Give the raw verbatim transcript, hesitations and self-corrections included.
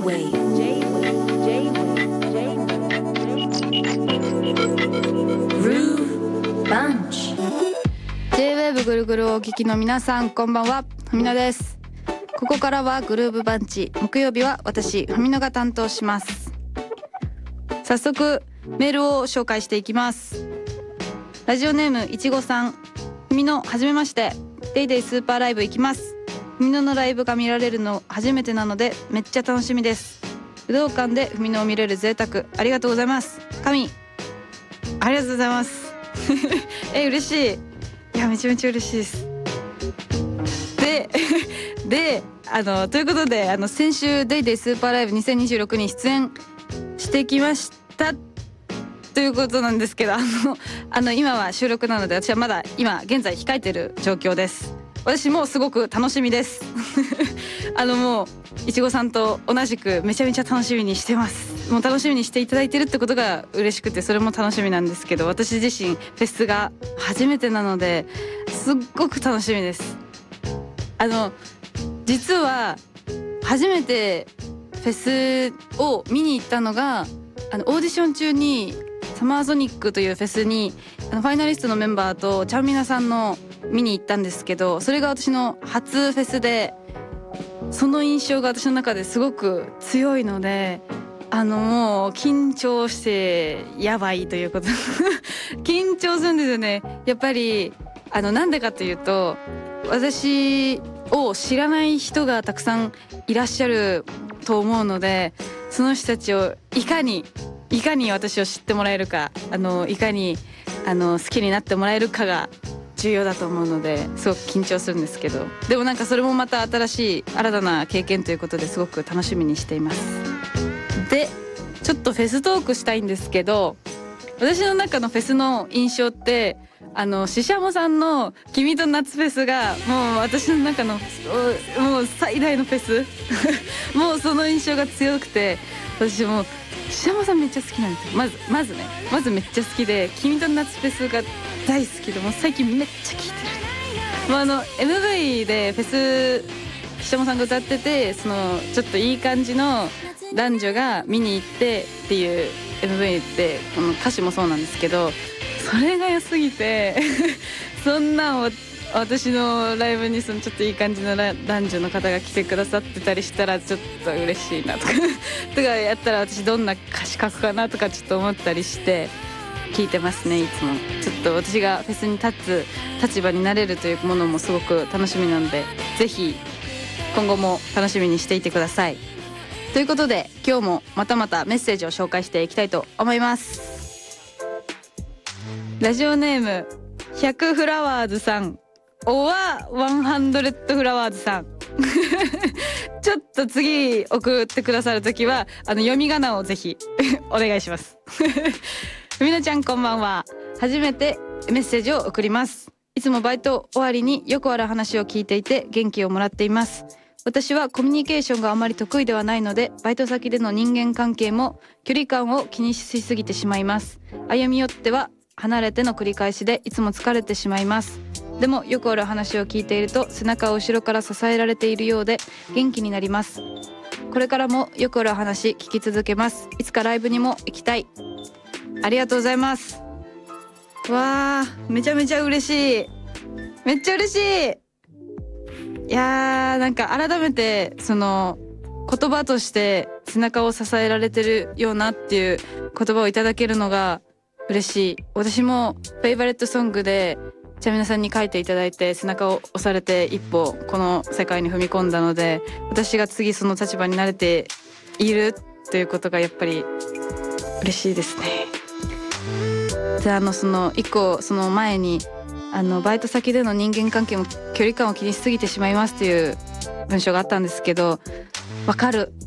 J-Wave Groove Bunch J-Wave ぐるぐるをお聞きの皆さん、こんばんは。ふみのです。ここからはグルーブバンチ。木曜日は私ふみのが担当します。早速メールを紹介していきます。ラジオネームいちごさん。ふみのはじめまして。デイデイスーパーライブ行きます。ふみののライブが見られるの初めてなのでめっちゃ楽しみです。武道館でふみのを見れる贅沢ありがとうございます。神ありがとうございますえ嬉しい。いやめちゃめちゃ嬉しいです。でであのということで、あの先週デイデイスーパーライブにせんにじゅうろくに出演してきましたということなんですけど、あのあの今は収録なので私はまだ今現在控えてる状況です。私もすごく楽しみですあのもういちごさんと同じくめちゃめちゃ楽しみにしてます。もう楽しみにしていただいてるってことが嬉しくて、それも楽しみなんですけど、私自身フェスが初めてなのですっごく楽しみです。あの実は初めてフェスを見に行ったのが、あのオーディション中にサマーソニックというフェスにあのファイナリストのメンバーとちゃんみなさんの見に行ったんですけど、それが私の初フェスで、その印象が私の中ですごく強いので、あのもう緊張してやばいということ緊張するんですよね。やっぱりあのなんでかというと、私を知らない人がたくさんいらっしゃると思うので、その人たちをいかにいかに私を知ってもらえるか、あのいかにあの好きになってもらえるかが重要だと思うので、すごく緊張するんですけど、でもなんかそれもまた新しい新たな経験ということですごく楽しみにしています。でちょっとフェストークしたいんですけど、私の中のフェスの印象って、あのししゃもさんの君と夏フェスがもう私の中のもう最大のフェスもうその印象が強くて、私もししゃもさんめっちゃ好きなんですよ。まずまずねまずめっちゃ好きで、君と夏フェスが大好きで、もう最近めっちゃ聴いてる。もうあの エムブイ でフェスししゃもさんが歌ってて、そのちょっといい感じの男女が見に行ってっていう エムブイ ってこの歌詞もそうなんですけど、それが良すぎてそんなんを私のライブにそのちょっといい感じの男女の方が来てくださってたりしたらちょっと嬉しいなとかとかやったら私どんな歌詞書くかなとかちょっと思ったりして聞いてますね。いつもちょっと私がフェスに立つ立場になれるというものもすごく楽しみなので、ぜひ今後も楽しみにしていてください。ということで今日もまたまたメッセージを紹介していきたいと思います。ラジオネームひゃくフラワーズさん、おわひゃくフラワーズさんちょっと次送ってくださるときはあの読み仮名をぜひお願いしますふみのちゃんこんばんは。初めてメッセージを送ります。いつもバイト終わりによくある話を聞いていて元気をもらっています。私はコミュニケーションがあまり得意ではないので、バイト先での人間関係も距離感を気にしすぎてしまいます。歩み寄っては離れての繰り返しでいつも疲れてしまいます。でもよくある話を聞いていると背中を後ろから支えられているようで元気になります。これからもよくある話聞き続けます。いつかライブにも行きたい。ありがとうございます。わーめちゃめちゃ嬉しい。めっちゃ嬉しい。いやーなんか改めてその言葉として背中を支えられてるようなっていう言葉をいただけるのが嬉しい。私もフェイバレットソングでちゃみなさんに書いていただいて背中を押されて一歩この世界に踏み込んだので、私が次その立場になれているということがやっぱり嬉しいですね。であのその一個その前にあのバイト先での人間関係も距離感を気にしすぎてしまいますという文章があったんですけど、わかる